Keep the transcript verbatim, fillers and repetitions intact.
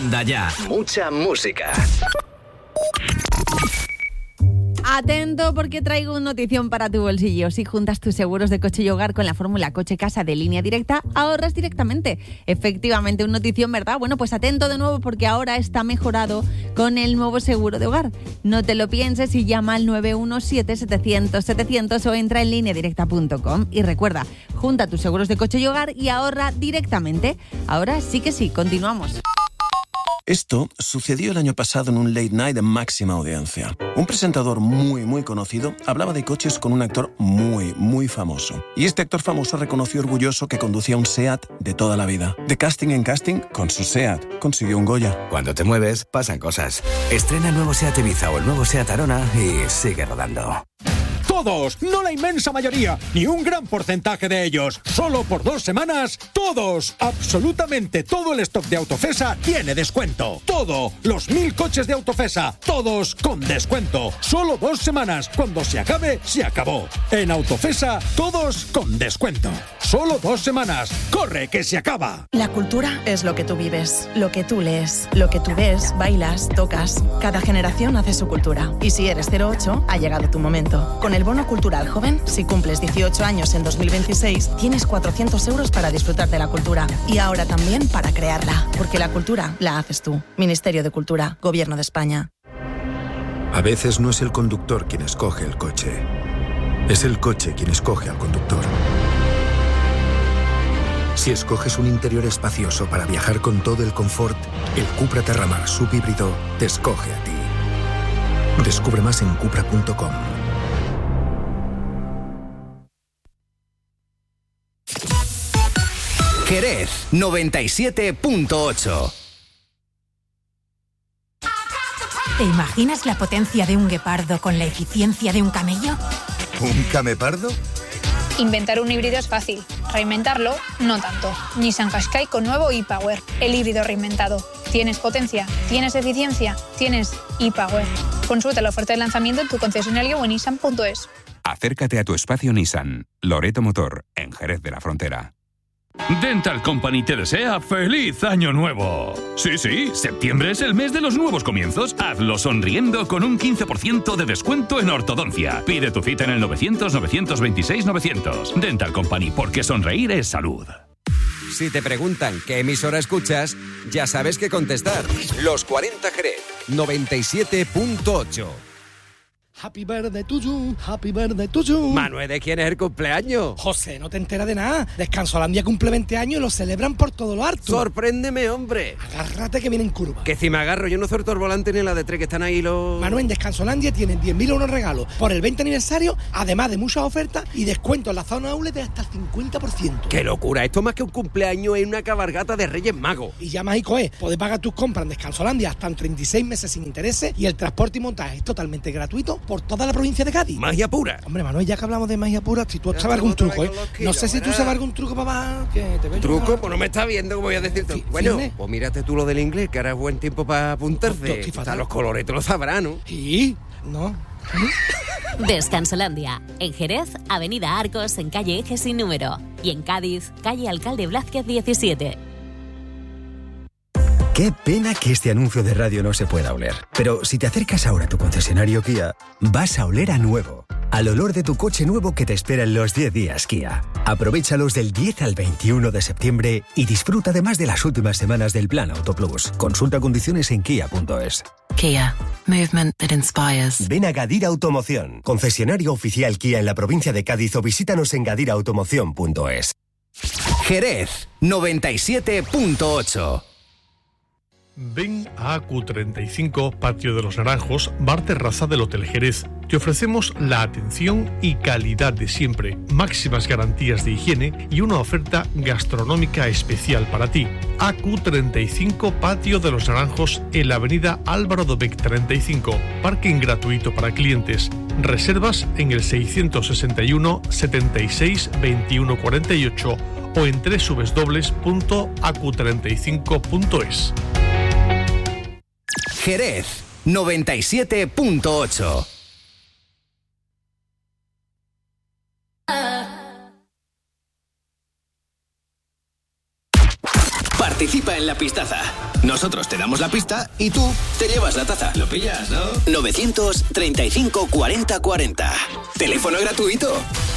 Manda ya. Mucha música. Atento porque traigo una notición para tu bolsillo. Si juntas tus seguros de coche y hogar con la fórmula Coche Casa de Línea Directa, ahorras directamente. Efectivamente, una notición, ¿verdad? Bueno, pues atento de nuevo porque ahora está mejorado con el nuevo seguro de hogar. No te lo pienses y llama al nueve uno siete, setecientos, setecientos o entra en línea directa punto com. Y recuerda, junta tus seguros de coche y hogar y ahorra directamente. Ahora sí que sí, continuamos. Esto sucedió el año pasado en un late night de máxima audiencia. Un presentador muy, muy conocido hablaba de coches con un actor muy, muy famoso. Y este actor famoso reconoció orgulloso que conducía un SEAT de toda la vida. De casting en casting, con su SEAT, consiguió un Goya. Cuando te mueves, pasan cosas. Estrena el nuevo SEAT Ibiza o el nuevo SEAT Arona y sigue rodando. Todos, no la inmensa mayoría, ni un gran porcentaje de ellos. Solo por dos semanas, todos, absolutamente todo el stock de Autofesa tiene descuento. Todo, los mil coches de Autofesa, todos con descuento. Solo dos semanas, cuando se acabe, se acabó. En Autofesa, todos con descuento. Solo dos semanas, corre que se acaba. La cultura es lo que tú vives, lo que tú lees, lo que tú ves, bailas, tocas. Cada generación hace su cultura. Y si eres cero ocho, ha llegado tu momento. Con el Bono Cultural Joven, si cumples dieciocho años en dos mil veintiséis, tienes cuatrocientos euros para disfrutar de la cultura. Y ahora también para crearla. Porque la cultura la haces tú. Ministerio de Cultura, Gobierno de España. A veces no es el conductor quien escoge el coche. Es el coche quien escoge al conductor. Si escoges un interior espacioso para viajar con todo el confort, el Cupra Terramar subhíbrido te escoge a ti. Descubre más en cupra punto com. Jerez noventa y siete punto ocho. ¿Te imaginas la potencia de un guepardo con la eficiencia de un camello? ¿Un camepardo? Inventar un híbrido es fácil, reinventarlo no tanto. Nissan Qashqai con nuevo e-Power, el híbrido reinventado. ¿Tienes potencia? ¿Tienes eficiencia? ¿Tienes e-Power? Consulta la oferta de lanzamiento en tu concesionario o en nissan punto es. Acércate a tu espacio Nissan, Loreto Motor, en Jerez de la Frontera. Dental Company te desea ¡Feliz Año Nuevo! Sí, sí, septiembre es el mes de los nuevos comienzos. Hazlo sonriendo con un quince por ciento de descuento en ortodoncia. Pide tu cita en el novecientos, novecientos veintiséis, novecientos. Dental Company, porque sonreír es salud. Si te preguntan qué emisora escuchas, ya sabes qué contestar. Los cuarenta Jerez, noventa y siete punto ocho. Happy birthday to you, happy birthday to you. Manuel, ¿de quién es el cumpleaños? José, no te enteras de nada. Descansolandia cumple veinte años y lo celebran por todo lo harto. Sorpréndeme, hombre. Agárrate que viene en curva. Que si me agarro, yo no suelto el volante ni la de tres que están ahí los... Manuel, en Descansolandia tienen diez mil euros regalos por el veinte aniversario, además de muchas ofertas y descuentos en la zona outlet de hasta el cincuenta por ciento. ¡Qué locura! Esto más que un cumpleaños es una cabalgata de Reyes Magos. Y ya mágico es, podés pagar tus compras en Descansolandia hasta en treinta y seis meses sin intereses y el transporte y montaje es totalmente gratuito por toda la provincia de Cádiz. Magia pura. Hombre, Manuel, ya que hablamos de magia pura, si tú sabes algún truco, ¿eh? No sé si tú sabes algún truco para que te veo. ¿Truco? Una... Pues no me está viendo, voy a decirte. Sí, bueno, ¿sí? Pues mírate tú lo del inglés, que ahora es buen tiempo para apuntarse. Hasta los colores te lo sabrán, ¿no? Sí, no. Descansolandia. En Jerez, Avenida Arcos, en calle Eje sin número. Y en Cádiz, calle Alcalde Blázquez diecisiete. Qué pena que este anuncio de radio no se pueda oler. Pero si te acercas ahora a tu concesionario Kia, vas a oler a nuevo. Al olor de tu coche nuevo que te espera en los diez días Kia. Aprovéchalos del diez al veintiuno de septiembre y disfruta además de las últimas semanas del Plan Auto Plus. Consulta condiciones en kia punto es. Kia. Movement that inspires. Ven a Gadir Automoción, concesionario oficial Kia en la provincia de Cádiz o visítanos en gadir automoción punto es. Jerez noventa y siete punto ocho. Ven a A Q treinta y cinco, Patio de los Naranjos, bar terraza del Hotel Jerez. Te ofrecemos la atención y calidad de siempre, máximas garantías de higiene y una oferta gastronómica especial para ti. A Q treinta y cinco, Patio de los Naranjos, en la avenida Álvaro Dobech treinta y cinco. Parking gratuito para clientes. Reservas en el seiscientos sesenta y uno, setenta y seis, veintiuno cuarenta y ocho o en doble u doble u doble u punto a q treinta y cinco punto es. Jerez noventa y siete punto ocho. Participa taza en la pistaza. Nosotros te damos la pista y tú te llevas la taza. ¿Lo pillas, no? novecientos treinta y cinco cuarenta cuarenta. Teléfono gratuito.